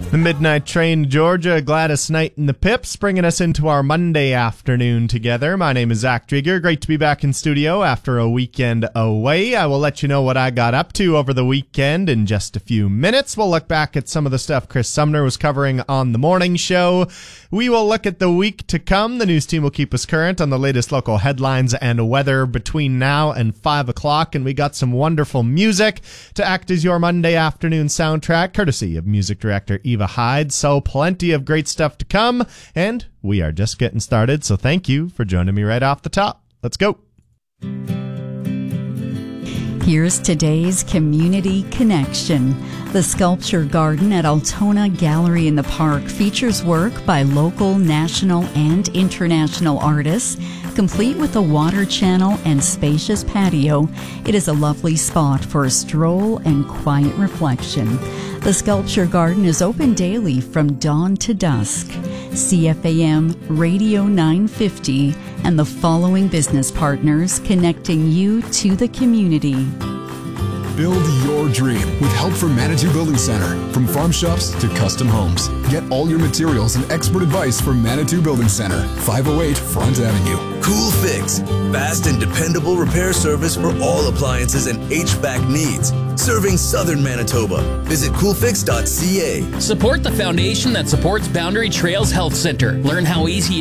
The Midnight Train to Georgia, Gladys Knight and the Pips, bringing us into our Monday afternoon together. My name is Zach Drieger. Great to be back in studio after a weekend away. I will let you know what I got up to over the weekend in just a few minutes. We'll look back at some of the stuff Chris Sumner was covering on the morning show. We will look at the week to come. The news team will keep us current on the latest local headlines and weather between now and 5 o'clock. And we got some wonderful music to act as your Monday afternoon soundtrack, courtesy of music director Eva Hyde. So plenty of great stuff to come, and we are just getting started. So thank you for joining me right off the top. Let's go. Here's today's Community Connection. The Sculpture Garden at Altona Gallery in the Park features work by local, national, and international artists. Complete with a water channel and spacious patio, it is a lovely spot for a stroll and quiet reflection. The Sculpture Garden is open daily from dawn to dusk. CFAM Radio 950 and the following business partners connecting you to the community. Build your dream with help from Manitou Building Center. From farm shops to custom homes. Get all your materials and expert advice from Manitou Building Center, 508 Front Avenue. Cool Fix, fast and dependable repair service for all appliances and HVAC needs. Serving Southern Manitoba. Visit coolfix.ca. Support the foundation that supports Boundary Trails Health Center. Learn how easy